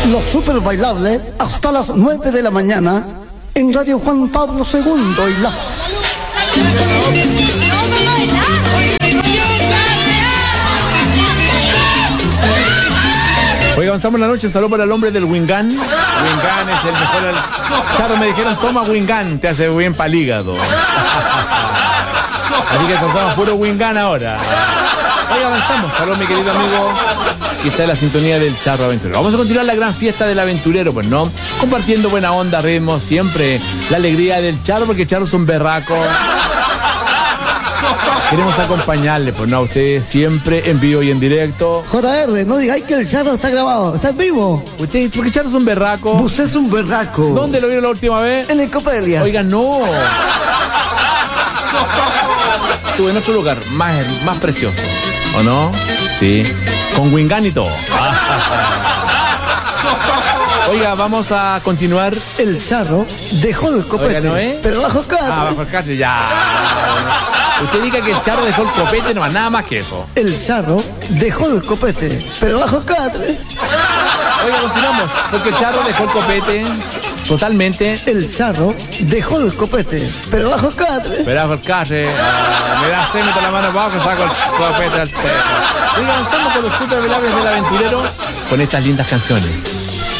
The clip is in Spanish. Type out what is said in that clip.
Los super bailables hasta las 9 de la mañana en Radio Juan Pablo II y la... Oiga, avanzamos la noche. Saludos para el hombre del Wingan. Wingan es el mejor. Charo, me dijeron, toma Wingan, te hace bien para el hígado. Así que tratamos puro Wingan ahora. Oiga, avanzamos. Saludos, mi querido amigo, que está en la sintonía del Charro Aventurero. Vamos a continuar la gran fiesta del aventurero, pues, ¿no? Compartiendo buena onda, ritmo, siempre la alegría del Charro, porque Charro es un berraco. Queremos acompañarle, pues, no, a ustedes siempre en vivo y en directo. JR, no digáis que el Charro está grabado, está en vivo. Usted, porque Charro es un berraco. Usted es un berraco. ¿Dónde lo vieron la última vez? En el Copelia. Oiga, no. Estuve en otro lugar, más precioso, ¿o no? Sí, con Wingan y todo. Oiga, vamos a continuar. El Charro dejó el copete. Oiga, ¿no es? Pero bajo el catre. Ah, bajo el catre, ya. Usted diga que el Charro dejó el copete, no, nada más que eso. El Charro dejó el copete, pero bajo el catre. Oiga, continuamos, porque el Charro dejó el copete totalmente. El Charro dejó el copete, pero bajo el catre. Pero bajo el catre, me da se meto la mano abajo y saco el copete al techo. Oiga, avanzamos con los super velables del aventurero con estas lindas canciones.